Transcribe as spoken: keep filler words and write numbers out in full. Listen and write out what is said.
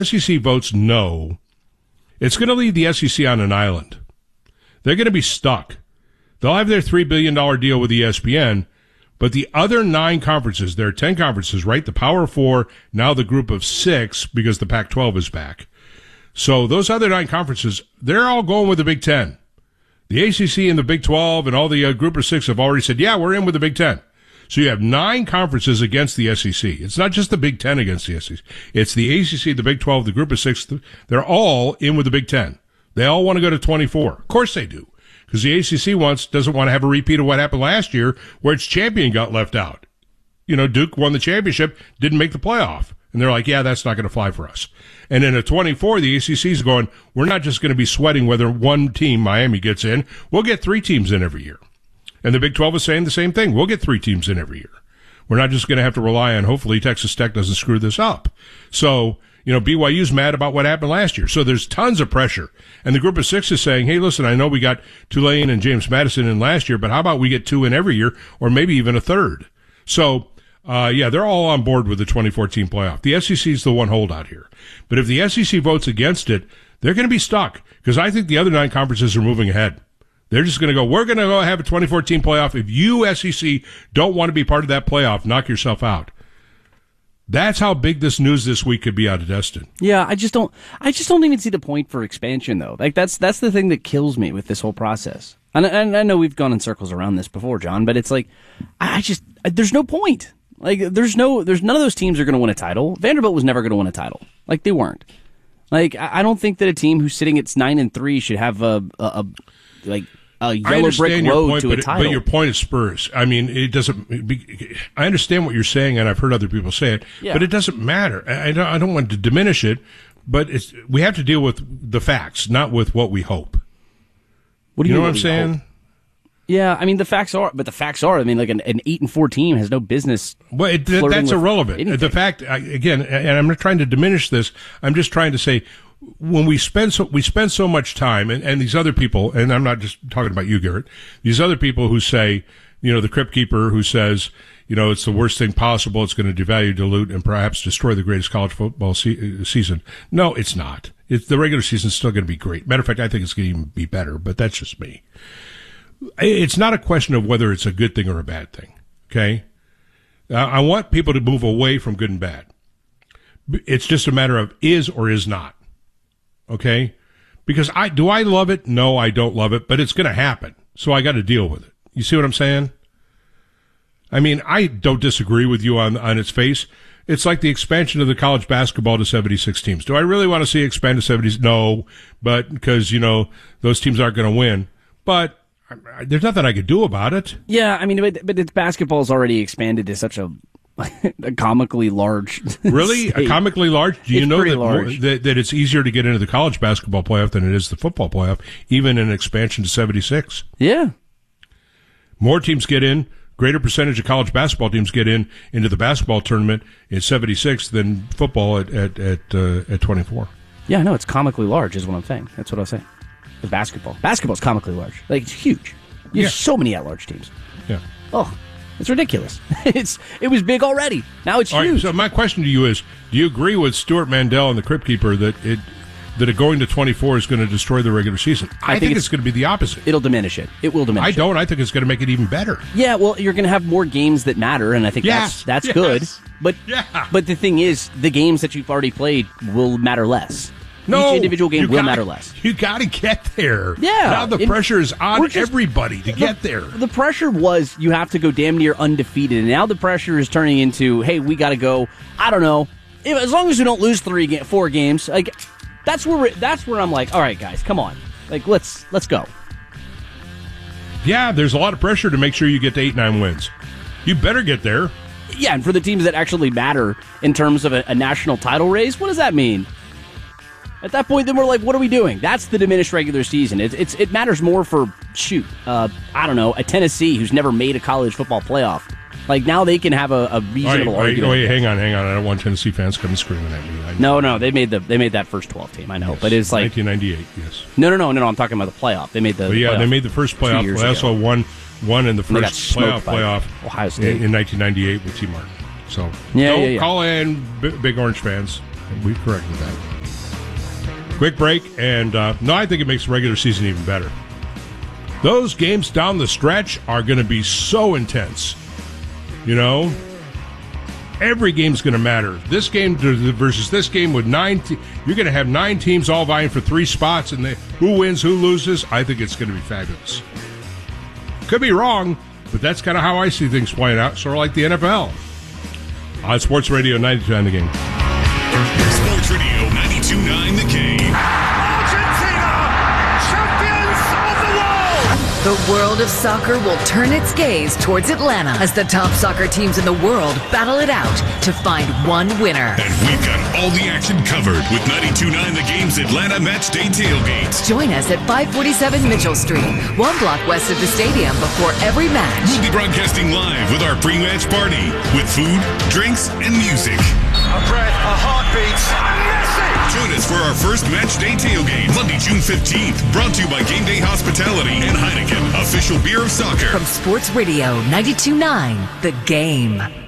S E C votes no, it's going to leave the S E C on an island. They're going to be stuck. They'll have their three billion dollars deal with E S P N, but the other nine conferences, there are ten conferences, right? The Power Four, now the group of six, because the Pac twelve is back. So those other nine conferences, they're all going with the Big Ten. The A C C and the Big twelve and all the uh, group of six have already said, yeah, we're in with the Big Ten. So you have nine conferences against the S E C. It's not just the Big Ten against the S E C. It's the A C C, the Big twelve, the group of six. They're all in with the Big Ten. They all want to go to twenty-four. Of course they do. Because the A C C wants, doesn't want to have a repeat of what happened last year where its champion got left out. You know, Duke won the championship, didn't make the playoff. And they're like, yeah, that's not going to fly for us. And in a twenty-four, the A C C is going, we're not just going to be sweating whether one team, Miami, gets in. We'll get three teams in every year. And the Big twelve is saying the same thing. We'll get three teams in every year. We're not just going to have to rely on, hopefully, Texas Tech doesn't screw this up. So, you know, B Y U's mad about what happened last year. So there's tons of pressure. And the group of six is saying, hey, listen, I know we got Tulane and James Madison in last year, but how about we get two in every year or maybe even a third? So, uh, yeah, they're all on board with the twenty fourteen playoff. The S E C is the one holdout here. But if the S E C votes against it, they're going to be stuck because I think the other nine conferences are moving ahead. They're just going to go, we're going to go have a twenty fourteen playoff. If you, S E C, don't want to be part of that playoff, knock yourself out. That's how big this news this week could be out of Destin. Yeah, I just don't I just don't even see the point for expansion, though. Like, that's that's the thing that kills me with this whole process. And, and I know we've gone in circles around this before, John, but it's like, I just, there's no point. Like, there's no, there's none of those teams are going to win a title. Vanderbilt was never going to win a title. Like, they weren't. Like, I don't think that a team who's sitting at nine and three should have a, a, a like, a yellow brick road point, to but a title. It, but your point is Spurs. I mean, it doesn't. Be, I understand what you're saying, and I've heard other people say it, yeah. but it doesn't matter. I, I, don't, I don't want to diminish it, but it's, we have to deal with the facts, not with what we hope. What do you, you know mean, what I'm saying? Hope? Yeah, I mean the facts are, but the facts are. I mean, like an, an eight and four team has no business. Well, it, that's irrelevant. Anything. The fact, again, and I'm not trying to diminish this. I'm just trying to say, when we spend so we spend so much time, and, and these other people, and I'm not just talking about you, Garrett. These other people who say, you know, the Crypt Keeper who says, you know, it's the worst thing possible. It's going to devalue, dilute, and perhaps destroy the greatest college football se- season. No, it's not. It's the regular season's still going to be great. Matter of fact, I think it's going to even be better. But that's just me. It's not a question of whether it's a good thing or a bad thing, okay? Uh, I want people to move away from good and bad. It's just a matter of is or is not, okay? Because I do I love it? No, I don't love it, but it's going to happen, so I got to deal with it. You see what I'm saying? I mean, I don't disagree with you on, on its face. It's like the expansion of the college basketball to seventy-six teams. Do I really want to see it expand to seventy? No, but because, you know, those teams aren't going to win. But there's nothing I could do about it. Yeah, I mean, but, but it's, basketball's already expanded to such a, a comically large. Really, state. A comically large? Do you it's know that, more, that that it's easier to get into the college basketball playoff than it is the football playoff, even in expansion to seventy-six? Yeah, more teams get in. Greater percentage of college basketball teams get in into the basketball tournament in seventy-six than football at at at, uh, at twenty-four. Yeah, no, it's comically large, is what I'm saying. That's what I was saying. The basketball. Basketball's comically large. Like, it's huge. There's yeah. so many at-large teams. Yeah. Oh, it's ridiculous. it's It was big already. Now it's All huge. Right, so my question to you is, do you agree with Stuart Mandel and the Crypt Keeper that it that it going to twenty-four is going to destroy the regular season? I, I think, think it's, it's going to be the opposite. It'll diminish it. It will diminish I it. don't. I think it's going to make it even better. Yeah, well, you're going to have more games that matter, and I think yes. that's that's yes. good. But yeah. but the thing is, the games that you've already played will matter less. No, Each individual game will gotta, matter less. You got to get there. Yeah. Now the it, pressure is on just, everybody to the, get there. The pressure was you have to go damn near undefeated, and now the pressure is turning into, hey, we got to go. I don't know, if, as long as we don't lose three, four games. Like that's where we're, that's where I'm like, all right, guys, come on, like let's let's go. Yeah, there's a lot of pressure to make sure you get to eight, nine wins. You better get there. Yeah, and for the teams that actually matter in terms of a, a national title race, what does that mean? At that point, then we're like, what are we doing? That's the diminished regular season. It, it's, it matters more for, shoot, uh, I don't know, a Tennessee who's never made a college football playoff. Like, now they can have a, a reasonable wait, argument. Wait, hang on, hang on. I don't want Tennessee fans coming screaming at me. No, no, they made the they made that first twelve team, I know. Yes, but it's like nineteen ninety-eight, yes. No, no, no, no, no, I'm talking about the playoff. They made the, but yeah, the they made the first playoff. They also won, won in the first playoff playoff Ohio State in, in nineteen ninety-eight with T. Martin. So, yeah, don't yeah, yeah. call in, Big Orange fans. We've corrected that. Quick break, and uh, no, I think it makes the regular season even better. Those games down the stretch are going to be so intense. You know, every game's going to matter. This game versus this game with nine, te- you're going to have nine teams all vying for three spots, and they, who wins, who loses. I think it's going to be fabulous. Could be wrong, but that's kind of how I see things playing out, sort of like the N F L. On Sports Radio ninety-two point nine The Game. Sports Radio ninety-two point nine The Game. Argentina, champions of the world! The world of soccer will turn its gaze towards Atlanta as the top soccer teams in the world battle it out to find one winner. And we've got all the action covered with ninety-two point nine The Game's Atlanta Match Day Tailgate. Join us at five forty-seven Mitchell Street, one block west of the stadium before every match. We'll be broadcasting live with our pre-match party with food, drinks, and music. A breath, a heartbeat, Messi! Join us for our first Match Day Tailgate, Monday, June fifteenth. Brought to you by Game Day Hospitality and Heineken, official beer of soccer. From Sports Radio ninety-two point nine The Game.